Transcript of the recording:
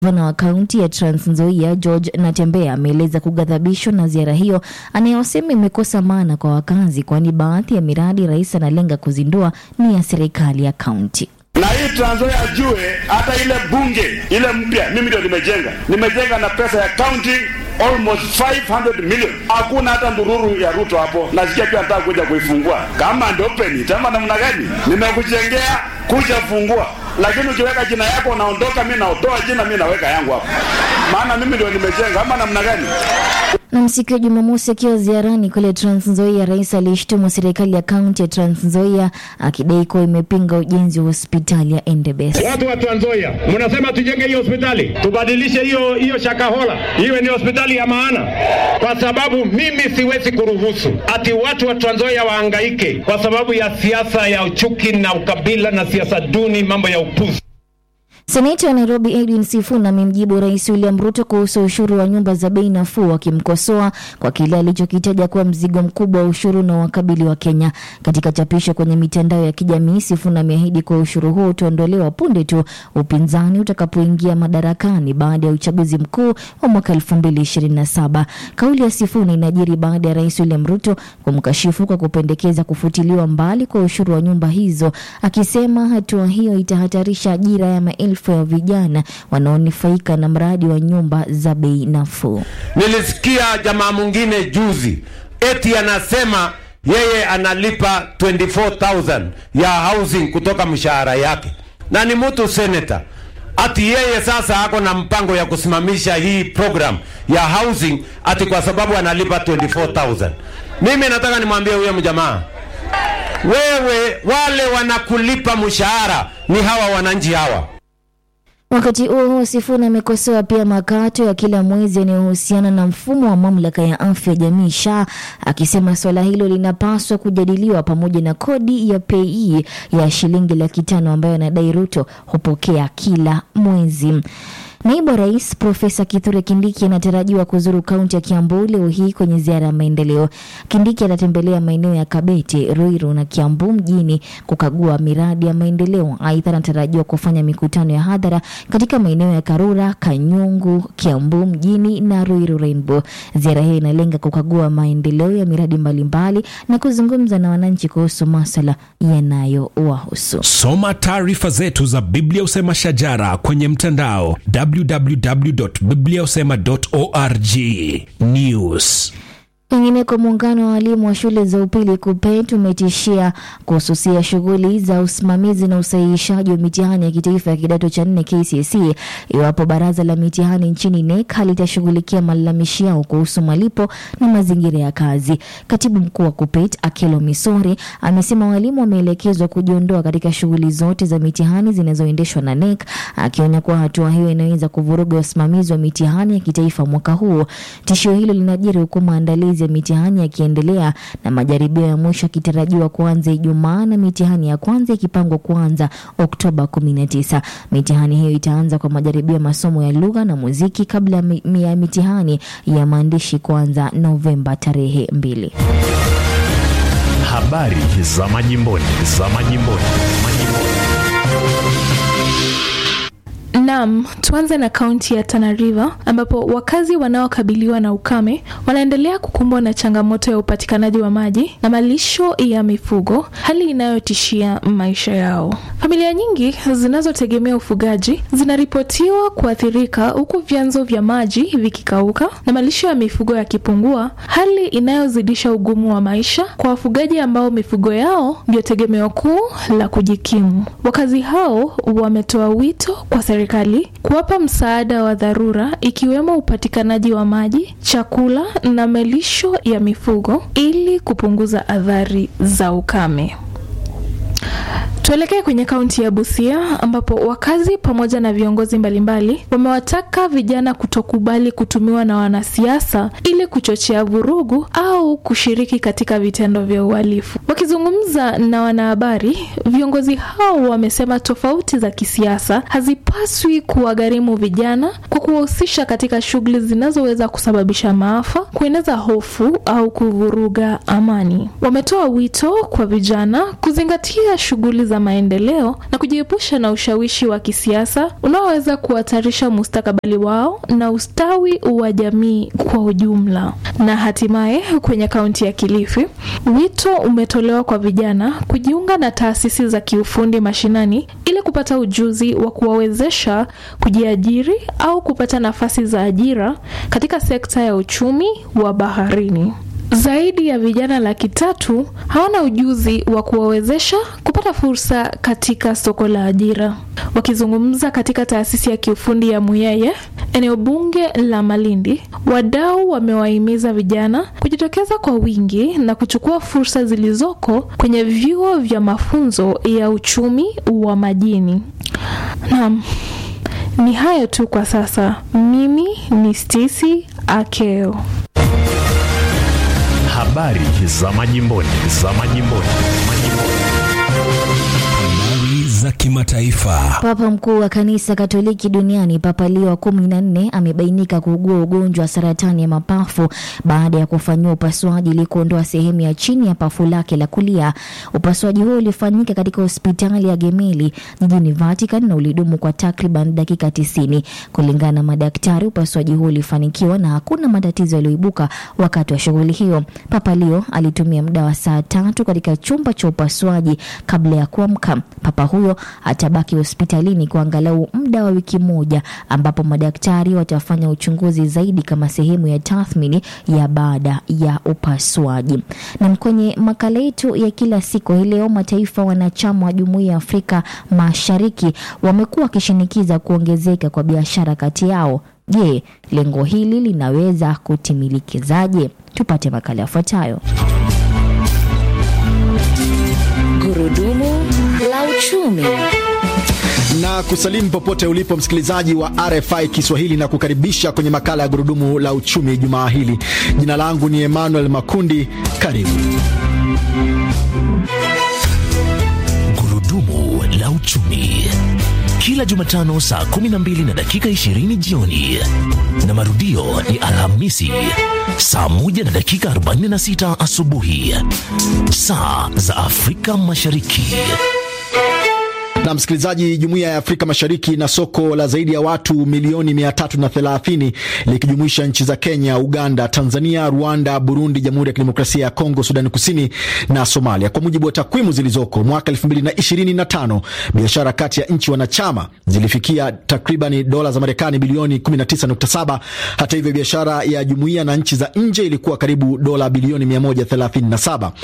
Gavana wa kaunti ya Trans Nzoia George Natembeya ameeleza kughadhabishwa na ziara hiyo anayosema imekosa maana kwa wakazi, kwani baadhi ya miradi rais analenga kuzindua ni ya serikali ya kaunti. Na hii Trans Nzoia ajue hata ile bunge ile mpya mimi ndio nimejenga na pesa ya county almost 500 million. Hakuna hata ndururu ya Ruto hapo. Nasikia pia nataka kuja kuifungua. Kama ndio open, tama namna gani? Nimekujengea kuja fungua. Lakini ukiweka jina yako unaondoka, mimi naotoa jina, mimi naweka yangu hapo. Maana mimi ndio nimejenga, ama namna gani? Na siku ya Jumamosi akiwa ziarani kule Trans Nzoia, rais alishtumu serikali ya kaunti ya Trans Nzoia akidai kuwa imepinga ujenzi wa hospitali ya Endebess. Watu wa Trans Nzoia, mnasema tujenge hiyo hospitali, tubadilishe hiyo Shakahola iwe ni hospitali ya maana, kwa sababu mimi siwezi kuruhusu ati watu wa Trans Nzoia wahangaike kwa sababu ya siasa ya uchuki na ukabila na siasa duni, mambo ya upuzi. Seneta wa Nairobi Edwin Sifuna amemjibu Rais William Ruto kuhusu ushuru wa nyumba za bei nafuu, akimkosoa kwa kile alichokitaja kuwa mzigo mkubwa wa ushuru na wakabili wa Kenya. Katika chapisho kwenye mitandao ya kijamii, Sifuna ameahidi kuwa ushuru huo utaondolewa punde tu upinzani utakapoingia madarakani baada ya uchaguzi mkuu wa mwaka 2027. Kauli ya Sifuna inajiri baada ya Rais William Ruto kumkashifu kwa kupendekeza kufutiliwa mbali kwa ushuru wa nyumba hizo, akisema hatua hiyo itahatarisha ajira ya maelfu ya vijana wanaonufaika na mradi wa nyumba za bei nafuu. Nilisikia jamaa mwingine juzi eti anasema yeye analipa 24,000 ya housing kutoka mshahara yake, na ni mtu senator. Ati yeye sasa hako na mpango ya kusimamisha hii program ya housing ati kwa sababu analipa 24,000. Mimi nataka nimwambie huyo mjamaa, wewe wale wanakulipa mshahara ni hawa wananchi hawa. Wakati huo Sifuna amekosoa pia makato ya kila mwezi yanayohusiana na mfumo wa mamlaka ya afya jamii SHA, akisema swala hilo linapaswa kujadiliwa pamoja na kodi ya PAYE ya shilingi 500,000 ambayo anadai Ruto hupokea kila mwezi. Naibu Rais Profesa Kithure Kindiki anatarajiwa kuzuru kaunti ya Kiambu leo hii kwenye ziara ya maendeleo. Kindiki atatembelea maeneo ya Kabete, Ruiru na Kiambu mjini kukagua miradi ya maendeleo. Aidha, anatarajiwa kufanya mikutano ya hadhara katika maeneo ya Karura, Kanyungu, Kiambu mjini na Ruiru Rainbow. Ziara hii inalenga kukagua maendeleo ya miradi mbalimbali na kuzungumza na wananchi kuhusu masuala yanayowahusu. Soma taarifa zetu za Biblia Usema Shajara kwenye mtandao www.bibliausema.org news. Kwingineko, muungano wa walimu wa shule za upili KUPPET umetishia kuhususia shughuli za usimamizi na usahihishaji wa mitihani ya kitaifa ya kidato cha 4 KCSE iwapo baraza la mitihani nchini NEC halitashughulikia malalamishi yao kuhusu malipo na mazingira ya kazi. Katibu mkuu wa KUPPET Akelo Misori amesema walimu wameelekezwa kujiondoa katika shughuli zote za mitihani zinazoendeshwa na NEC, akionya kuwa hatua hiyo inaweza kuvuruga usimamizi wa mitihani ya kitaifa mwaka huu. Tishio hilo linajiri huku maandalizi ya mitihani yakiendelea na majaribio ya mwisho yakitarajiwa kuanza Ijumaa na mitihani ya kwanza ikipangwa kuanza Oktoba 19. Mitihani hiyo itaanza kwa majaribio ya masomo ya lugha na muziki kabla ya mitihani ya maandishi kuanza Novemba tarehe 2. Habari za majimboni. Naam, tuanze na kaunti ya Tana River ambapo wakazi wanaokabiliwa na ukame wanaendelea kukumbwa na changamoto ya upatikanaji wa maji na malisho ya mifugo, hali inayotishia maisha yao. Familia nyingi zinazotegemea ufugaji zinaripotiwa kuathirika huku vyanzo vya maji vikikauka na malisho ya mifugo yakipungua, hali inayozidisha ugumu wa maisha kwa wafugaji ambao mifugo yao ndio tegemeo kuu la kujikimu. Wakazi hao wametoa wito kwa serikali kuwapa msaada wa dharura ikiwemo upatikanaji wa maji, chakula na malisho ya mifugo ili kupunguza athari za ukame. Tuelekee kwenye kaunti ya Busia ambapo wakazi pamoja na viongozi mbalimbali wamewataka vijana kutokubali kutumiwa na wanasiasa ili kuchochea vurugu au kushiriki katika vitendo vya uhalifu. Wakizungumza na wanahabari, viongozi hao wamesema tofauti za kisiasa hazipaswi kuwagharimu vijana kwa kuwahusisha katika shughuli zinazoweza kusababisha maafa, kueneza hofu au kuvuruga amani. Wametoa wito kwa vijana kuzingatia shughuli kuendeleza maendeleo na kujiepusha na ushawishi wa kisiasa unaoweza kuhatarisha mustakabali wao na ustawi wa jamii kwa ujumla. Na hatimaye kwenye kaunti ya Kilifi, wito umetolewa kwa vijana kujiunga na taasisi za kiufundi mashinani ili kupata ujuzi wa kuwawezesha kujiajiri au kupata nafasi za ajira katika sekta ya uchumi wa baharini. Zaidi ya vijana 300,000 hawana ujuzi wa kuwawezesha kupata fursa katika soko la ajira. Wakizungumza katika taasisi ya kiufundi ya Muyeye, eneo bunge la Malindi, wadau wamewahimiza vijana kujitokeza kwa wingi na kuchukua fursa zilizoko kwenye vyuo vya mafunzo ya uchumi wa majini. Naam, ni hayo tu kwa sasa. Mimi ni Stacy Akeo. Habari za majimboni. Habari za kimataifa. Papa mkuu wa kanisa Katoliki duniani Papa Leo wa 14 amebainika kuugua ugonjwa wa saratani ya mapafu baada ya kufanyiwa upasuaji ili kuondoa sehemu ya chini ya pafu lake la kulia. Upasuaji huo ulifanyika katika hospitali ya Gemelli jijini Vatican na ulidumu kwa takriban dakika 90. Kulingana na madaktari, upasuaji huo ulifanikiwa na hakuna matatizo yaliyoibuka wakati wa shughuli hiyo. Papa Leo alitumia muda wa saa 3 katika chumba cha upasuaji kabla ya kuamka. Papa huyo atabaki hospitalini kwa angalau muda wa wiki moja, ambapo madaktari watafanya uchunguzi zaidi kama sehemu ya tathmini ya baada ya upasuaji. Na kwenye makala yetu ya kila siku hii leo, mataifa wanachama wa Jumuiya ya Afrika Mashariki wamekuwa wakishinikiza kuongezeka kwa biashara kati yao. Je, lengo hili linaweza kutimilikizaje? Tupate makala yafuatayo. Gurudumu la uchumi. Na kusalimu popote ulipo msikilizaji wa RFI Kiswahili na kukaribisha kwenye makala ya Gurudumu la Uchumi Jumaa hili. Jina langu ni Emmanuel Makundi. Karibu. Gurudumu la Uchumi. Kila Jumatano saa 12 na dakika 20 jioni. Na marudio ni Alhamisi saa 1 na dakika 46 asubuhi. Saa za Afrika Mashariki. Na msikilizaji, Jumuiya ya Afrika Mashariki na soko la zaidi ya watu milioni 330 likijumuisha nchi za Kenya, Uganda, Tanzania, Rwanda, Burundi, Jamhuri ya Kidemokrasia ya Kongo, Sudan Kusini na Somalia. Kwa mujibu wa takwimu zilizoko, mwaka 2025 biashara kati ya nchi wanachama zilifikia takriban dola za Marekani bilioni 19.7. Hata hivyo, biashara ya jumuiya na nchi za nje ilikuwa karibu dola bilioni 137.